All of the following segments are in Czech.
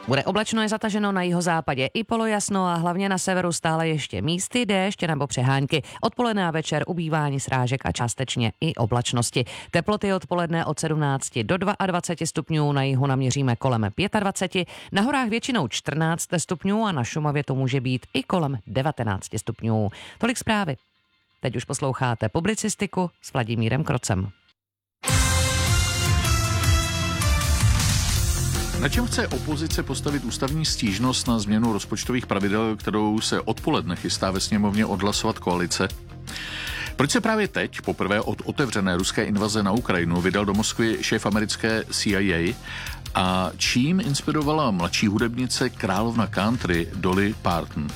Bude oblačno, je zataženo na jihozápadě i polojasno a hlavně na severu stále ještě místy déšť nebo přehánky. Odpoledne a večer ubývání srážek a částečně i oblačnosti. Teploty odpoledne od 17 do 22 stupňů, na jihu naměříme kolem 25, na horách většinou 14 stupňů a na Šumavě to může být i kolem 19 stupňů. Tolik zprávy. Teď už posloucháte publicistiku s Vladimírem Krocem. Na čem chce opozice postavit ústavní stížnost na změnu rozpočtových pravidel, kterou se odpoledne chystá ve sněmovně odhlasovat koalice? Proč se právě teď, poprvé od otevřené ruské invaze na Ukrajinu, vydal do Moskvy šéf americké CIA a čím inspirovala mladší hudebnice královna country Dolly Parton?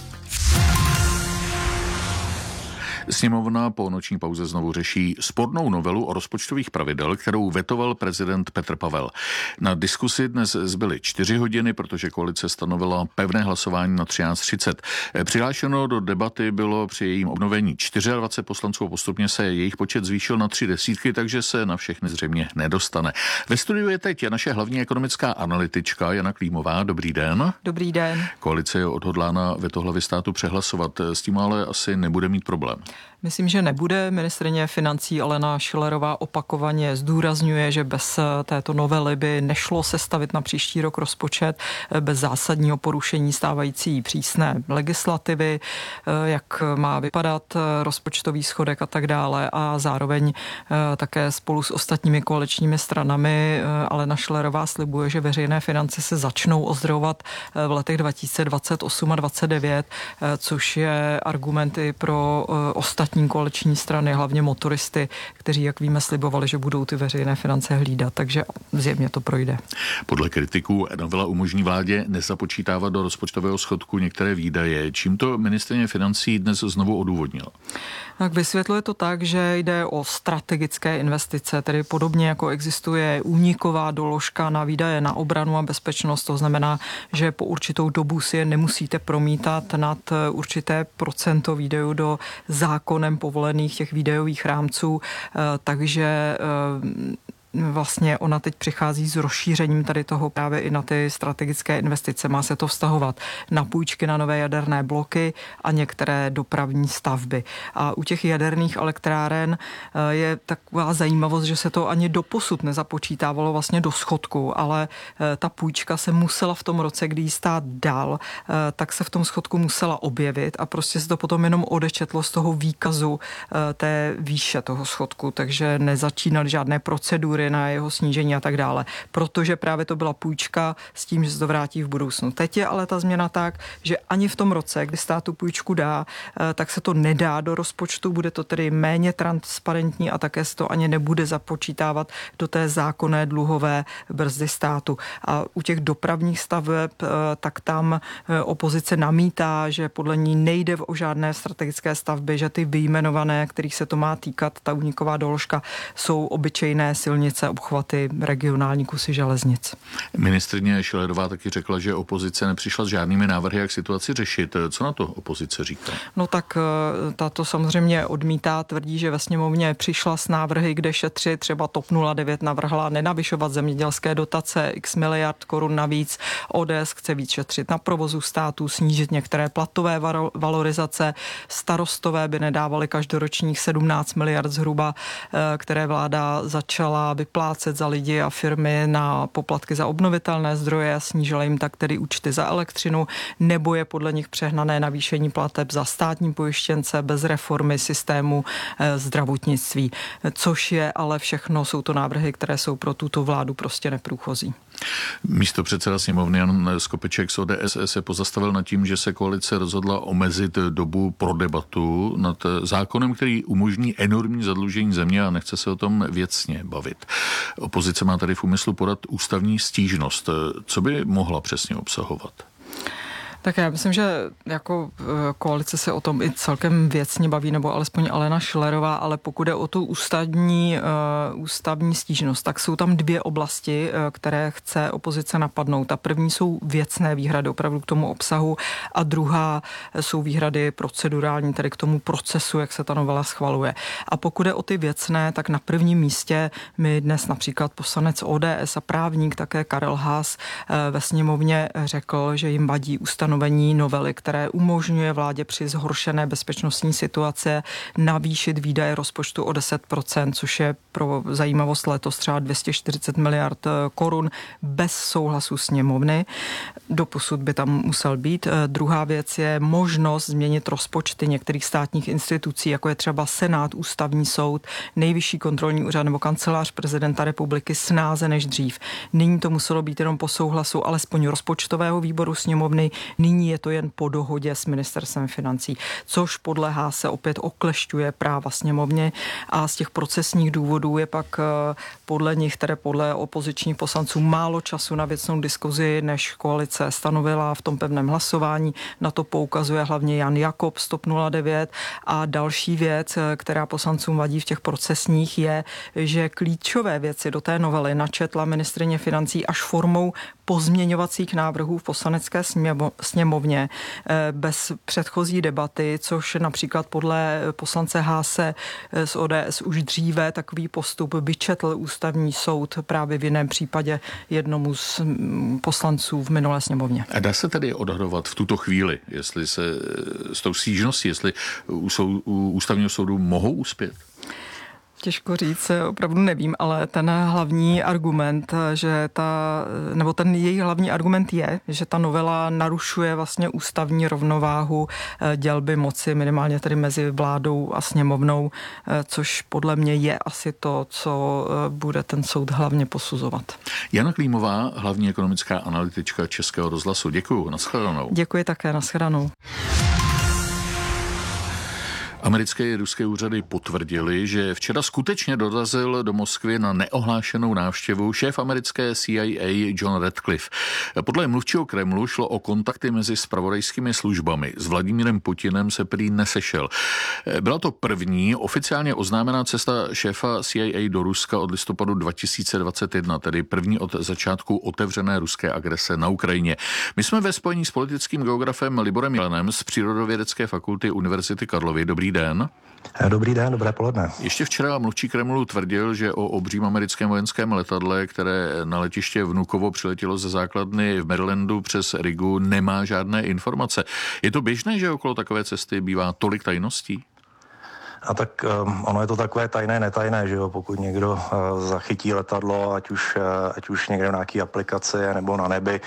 Sněmovna po noční pauze znovu řeší spornou novelu o rozpočtových pravidel, kterou vetoval prezident Petr Pavel. Na diskusi dnes zbyly 4 hodiny, protože koalice stanovila pevné hlasování na 13:30. Přihlášeno do debaty bylo při jejím obnovení 24 poslanců a postupně se jejich počet zvýšil na 3 desítky, takže se na všechny zřejmě nedostane. Ve studiu je teď naše hlavní ekonomická analytička Jana Klímová. Dobrý den. Dobrý den. Koalice je odhodlána veto hlavy státu přehlasovat, s tím ale asi nebude mít problém. Myslím, že nebude. Ministryně financí Alena Schillerová opakovaně zdůrazňuje, že bez této novely by nešlo sestavit na příští rok rozpočet bez zásadního porušení stávající přísné legislativy, jak má vypadat rozpočtový schodek a tak dále, a zároveň také spolu s ostatními koaličními stranami Alena Schillerová slibuje, že veřejné finance se začnou ozdravovat v letech 2028 a 2029, což je argumenty pro ostatní koaliční strany, hlavně motoristy, kteří, jak víme, slibovali, že budou ty veřejné finance hlídat, takže zjevně to projde. Podle kritiků novela umožní vládě nezapočítávat do rozpočtového schodku některé výdaje. Čím to ministryně financí dnes znovu odůvodnila? Tak vysvětluje to tak, že jde o strategické investice, tedy podobně jako existuje úniková doložka na výdaje na obranu a bezpečnost. To znamená, že po určitou dobu si je nemusíte promítat nad určité procento výdajů do zákonem povolených těch výdajových rámců, takže vlastně ona teď přichází s rozšířením tady toho právě i na ty strategické investice. Má se to vztahovat na půjčky na nové jaderné bloky a některé dopravní stavby. A u těch jaderných elektráren je taková zajímavost, že se to ani doposud nezapočítávalo vlastně do schodku, ale ta půjčka se musela v tom roce, kdy jí stát dal, tak se v tom schodku musela objevit a prostě se to potom jenom odečetlo z toho výkazu té výše toho schodku, takže nezačínaly žádné procedury na jeho snížení a tak dále, protože právě to byla půjčka s tím, že se to vrátí v budoucnu. Teď je ale ta změna tak, že ani v tom roce, kdy stát tu půjčku dá, tak se to nedá do rozpočtu, bude to tedy méně transparentní a také se to ani nebude započítávat do té zákonné dluhové brzdy státu. A u těch dopravních staveb, tak tam opozice namítá, že podle ní nejde o žádné strategické stavby, že ty vyjmenované, kterých se to má týkat, ta úniková doložka, jsou obyčejné silnice, obchvaty, regionální kusy železnic. Ministryně Schillerová taky řekla, že opozice nepřišla s žádnými návrhy, jak situaci řešit. Co na to opozice říká? No tak tato samozřejmě odmítá, tvrdí, že ve sněmovně přišla s návrhy, kde šetřit. Třeba TOP 09 navrhla nenavyšovat zemědělské dotace x miliard korun navíc. ODS chce víc šetřit na provozu státu, snížit některé platové valorizace. Starostové by nedávali každoročních 17 miliard zhruba, které vláda začala vyplácet za lidi a firmy na poplatky za obnovitelné zdroje, snížila jim tak tedy účty za elektřinu, nebo je podle nich přehnané navýšení plateb za státní pojištěnce bez reformy systému zdravotnictví. Což je ale všechno, jsou to návrhy, které jsou pro tuto vládu prostě neprůchozí. Místopředseda sněmovny Jan Skopeček z ODS se pozastavil nad tím, že se koalice rozhodla omezit dobu pro debatu nad zákonem, který umožní enormní zadlužení země a nechce se o tom věcně bavit. Opozice má tady v úmyslu podat ústavní stížnost. Co by mohla přesně obsahovat? Tak já myslím, že jako koalice se o tom i celkem věcně baví, nebo alespoň Alena Schillerová, ale pokud je o tu ústavní stížnost, tak jsou tam dvě oblasti, které chce opozice napadnout. Ta první jsou věcné výhrady opravdu k tomu obsahu a druhá jsou výhrady procedurální, tedy k tomu procesu, jak se ta novela schvaluje. A pokud je o ty věcné, tak na prvním místě mi dnes například poslanec ODS a právník také Karel Haas ve sněmovně řekl, že jim vadí ustanovení novely, které umožňuje vládě při zhoršené bezpečnostní situace navýšit výdaje rozpočtu o 10%, což je pro zajímavost letos třeba 240 miliard korun bez souhlasu sněmovny. Doposud by tam musel být. Druhá věc je možnost změnit rozpočty některých státních institucí, jako je třeba Senát, Ústavní soud, Nejvyšší kontrolní úřad nebo Kancelář prezidenta republiky snáze než dřív. Nyní to muselo být jenom po souhlasu alespoň rozpočtového výboru sněmovny, nyní je to jen po dohodě s ministerstvem financí, což podléhá se opět oklešťuje práva sněmovně a z těch procesních důvodů je pak podle nich, tedy podle opozičních poslanců, málo času na věcnou diskuzi, než koalice stanovila v tom pevném hlasování. Na to poukazuje hlavně Jan Jakob z TOP 09 a další věc, která poslancům vadí v těch procesních, je, že klíčové věci do té novely načetla ministryně financí až formou pozměňovacích návrhů v poslanecké sněmovně bez předchozí debaty, což například podle poslance Haase z ODS už dříve takový postup vyčetl ústavní soud právě v jiném případě jednomu z poslanců v minulé sněmovně. A dá se tedy odhadovat v tuto chvíli, jestli se s tou stížností, jestli u ústavního soudu mohou uspět? Těžko říct, opravdu nevím, ale ten hlavní argument, ten její hlavní argument je, že ta novela narušuje vlastně ústavní rovnováhu dělby moci, minimálně tedy mezi vládou a sněmovnou, což podle mě je asi to, co bude ten soud hlavně posuzovat. Jana Klímová, hlavní ekonomická analytička Českého rozhlasu. Děkuju, nashledanou. Děkuji také, nashledanou. Americké i ruské úřady potvrdili, že včera skutečně dorazil do Moskvy na neohlášenou návštěvu šéf americké CIA John Ratcliffe. Podle mluvčího Kremlu šlo o kontakty mezi zpravodajskými službami. S Vladimírem Putinem se prý nesešel. Byla to první oficiálně oznámená cesta šéfa CIA do Ruska od listopadu 2021, tedy první od začátku otevřené ruské agrese na Ukrajině. My jsme ve spojení s politickým geografem Liborem Jelenem z Přírodovědecké fakulty Univerzity Karlovy. Dobrý den. Dobrý den, dobré poledne. Ještě včera mluvčí Kremlu tvrdil, že o obřím americkém vojenském letadle, které na letiště Vnukovo přiletělo ze základny v Marylandu přes Rigu, nemá žádné informace. Je to běžné, že okolo takové cesty bývá tolik tajností? A tak ono je to takové tajné, netajné, že jo, pokud někdo zachytí letadlo, ať už někde v nějaké aplikaci nebo na nebi,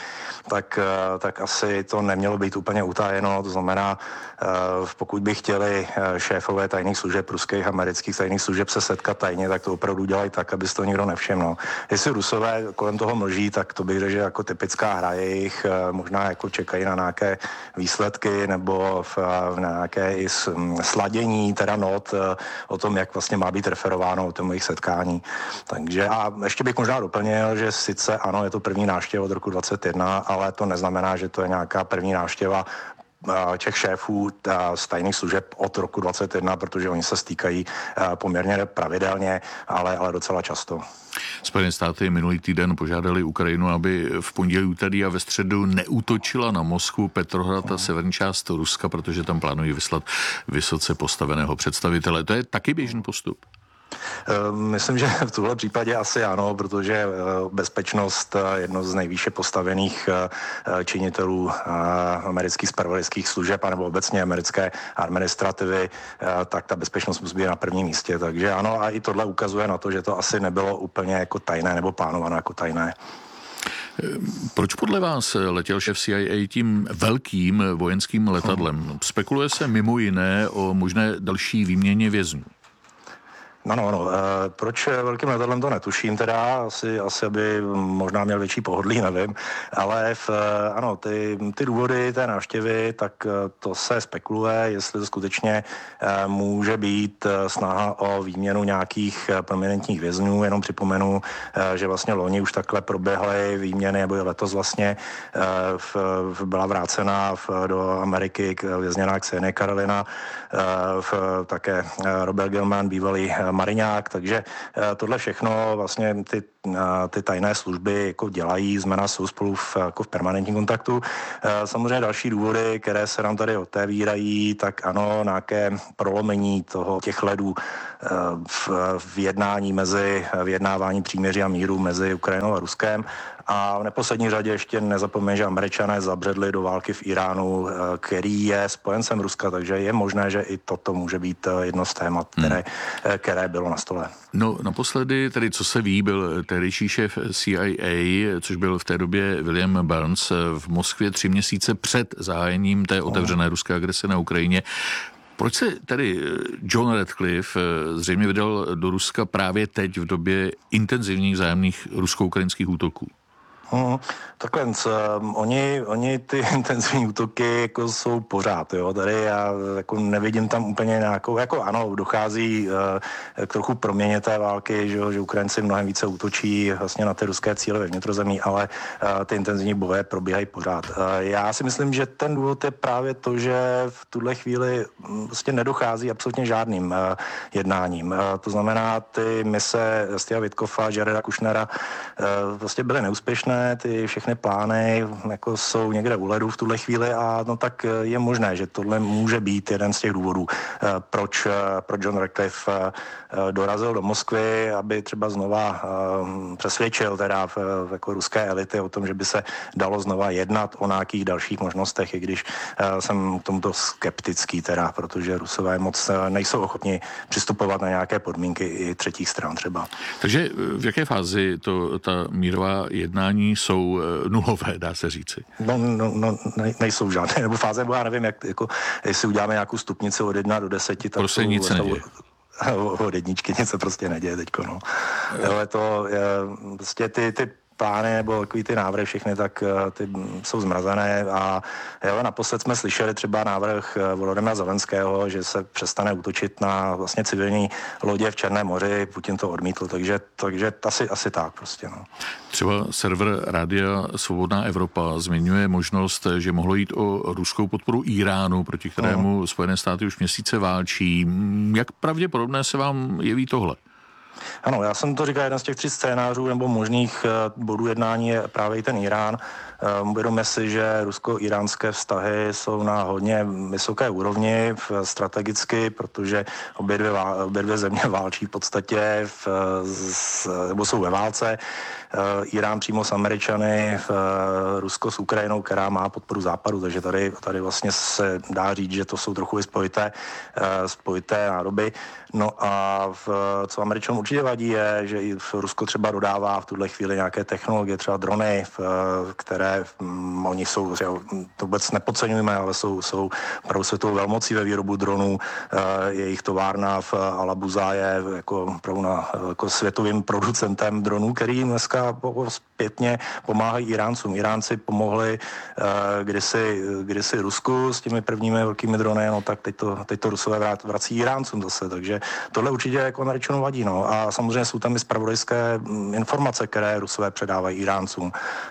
tak asi to nemělo být úplně utajeno, to znamená, pokud by chtěli šéfové tajných služeb, ruských, amerických tajných služeb se setkat tajně, tak to opravdu dělají tak, aby si to nikdo nevšiml. Jestli Rusové kolem toho mlží, tak to bych řekl, že jako typická hra jejich, možná jako čekají na nějaké výsledky nebo na nějaké i sladění, teda not o tom, jak vlastně má být referováno o tom jejich setkání. Takže a ještě bych možná doplnil, že sice ano, je to první návštěva od roku 2021, ale to neznamená, že to je nějaká první návštěva těch šéfů z tajných služeb od roku 2021, protože oni se stýkají poměrně pravidelně, ale docela často. Spojené státy minulý týden požádali Ukrajinu, aby v pondělí, úterý a ve středu neútočila na Moskvu, Petrohrad a severní část Ruska, protože tam plánují vyslat vysoce postaveného představitele. To je taky běžný postup? Myslím, že v tomhle případě asi ano, protože bezpečnost jedno z nejvýše postavených činitelů amerických zpravodajských služeb anebo obecně americké administrativy, tak ta bezpečnost musí být na prvním místě. Takže ano, a i tohle ukazuje na to, že to asi nebylo úplně jako tajné nebo plánováno jako tajné. Proč podle vás letěl šéf CIA tím velkým vojenským letadlem? Spekuluje se mimo jiné o možné další výměně vězňů. Ano. Proč velkým letadlem to netuším teda, asi aby možná měl větší pohodlí, nevím, ale ano, ty důvody té návštěvy, tak to se spekuluje, jestli to skutečně může být snaha o výměnu nějakých prominentních vězňů, jenom připomenu, že vlastně loni už takhle proběhly výměny, nebo letos vlastně byla vrácena do Ameriky vězněná Ksenie Karelina, také Robert Gilman, bývalý mariňák, takže tohle všechno vlastně ty tajné služby jako dělají, znamená jsou spolu v permanentním kontaktu. Samozřejmě další důvody, které se nám tady otevírají, tak ano, nějaké prolomení těch ledů v vyjednávání příměří a míru mezi Ukrajinou a Ruskem. A v neposlední řadě ještě nezapomeň, že Američané zabředli do války v Iránu, který je spojencem Ruska, takže je možné, že i toto může být jedno z témat, které bylo na stole. No, naposledy, tedy co se ví, byl tehdejší šéf CIA, což byl v té době William Burns, v Moskvě 3 měsíce před zahájením té otevřené ruské agrese na Ukrajině. Proč se tedy John Ratcliffe zřejmě vydal do Ruska právě teď v době intenzivních vzájemných rusko-ukrajinských útoků? Takhle, oni ty intenzivní útoky jako jsou pořád, jo, tady já jako nevidím tam úplně nějakou, jako ano, dochází k trochu proměně té války, že Ukrajinci mnohem více útočí vlastně na ty ruské cíle ve vnitrozemí, ale ty intenzivní boje probíhají pořád. Já si myslím, že ten důvod je právě to, že v tuhle chvíli vlastně nedochází absolutně žádným jednáním. To znamená, ty mise Stiva Witkoffa, Jareda Kushnera vlastně byly neúspěšné, ty všechny plány jako jsou někde u ledu v tuhle chvíli a no tak je možné, že tohle může být jeden z těch důvodů, proč John Ratcliffe dorazil do Moskvy, aby třeba znova přesvědčil teda jako ruské elity o tom, že by se dalo znova jednat o nějakých dalších možnostech, i když jsem k tomuto skeptický teda, protože Rusové moc nejsou ochotni přistupovat na nějaké podmínky i třetích stran třeba. Takže v jaké fázi ta mírová jednání jsou nulové, dá se říci? Nejsou žádné, nebo fáze, já nevím, jestli uděláme nějakou stupnici od 1 do 10, tak prostě nic se neděje. Od jedničky nic se prostě neděje teďko, no. Ale to je, prostě ty plány nebo takový ty návrhy všechny, tak ty jsou zmrazené a naposled jsme slyšeli třeba návrh Volodymyra Zelenského, že se přestane útočit na vlastně civilní lodě v Černém moři, Putin to odmítl, takže asi tak prostě, no. Třeba server Rádia Svobodná Evropa zmiňuje možnost, že mohlo jít o ruskou podporu Iránu, proti kterému Spojené státy už měsíce válčí. Jak pravděpodobné se vám jeví tohle? Ano, já jsem to říkal, jeden z těch 3 scénářů nebo možných bodů jednání je právě i ten Irán. Uvědomme si, že rusko-iránské vztahy jsou na hodně vysoké úrovni strategicky, protože obě dvě země válčí v podstatě nebo jsou ve válce. Irán přímo s Američany, Rusko s Ukrajinou, která má podporu západu, takže tady vlastně se dá říct, že to jsou trochu i spojité nádoby. No a co Američanům určitě vadí je, že i Rusko třeba dodává v tuhle chvíli nějaké technologie, třeba drony, které oni jsou, to vůbec nepodceňujeme, ale jsou opravdu světovou velmocí ve výrobu dronů. Jejich továrna v Alabuza je jako světovým producentem dronů, který dneska zpětně pomáhají Iráncům. Iránci pomohli kdysi Rusku s těmi prvními velkými drony, no tak teď to Rusové vrací Iráncům zase, takže tohle určitě jako Američanům vadí, no. A samozřejmě jsou tam i zpravodajské informace, které Rusové předávají Iráncům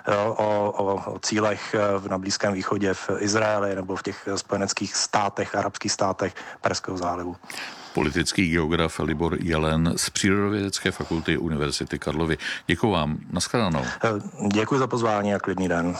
o cílech na Blízkém východě, v Izraeli nebo v těch spojeneckých státech, arabských státech Perského zálivu. Politický geograf Libor Jelen z Přírodovědecké fakulty Univerzity Karlovy. Děkuji vám. Nashledanou. Děkuji za pozvání a klidný den.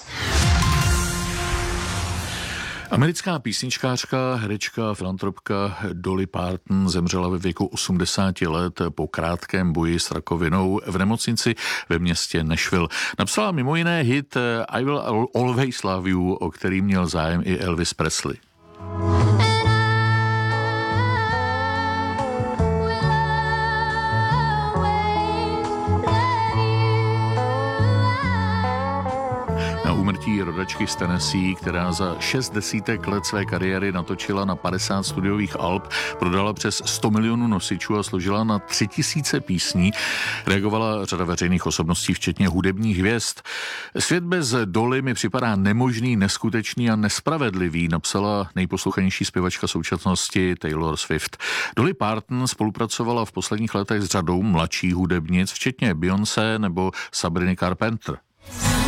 Americká písničkářka, herečka, filantropka Dolly Parton zemřela ve věku 80 let po krátkém boji s rakovinou v nemocnici ve městě Nashville. Napsala mimo jiné hit I Will Always Love You, o který měl zájem i Elvis Presley. Na úmrtí rodačky z Tennessee, která za 6 desítek let své kariéry natočila na 50 studiových alb, prodala přes 100 milionů nosičů a složila na 3000 písní, reagovala řada veřejných osobností, včetně hudebních hvězd. Svět bez Dolly mi připadá nemožný, neskutečný a nespravedlivý, napsala nejposlouchanější zpěvačka současnosti Taylor Swift. Dolly Parton spolupracovala v posledních letech s řadou mladších hudebnic, včetně Beyoncé nebo Sabriny Carpenter.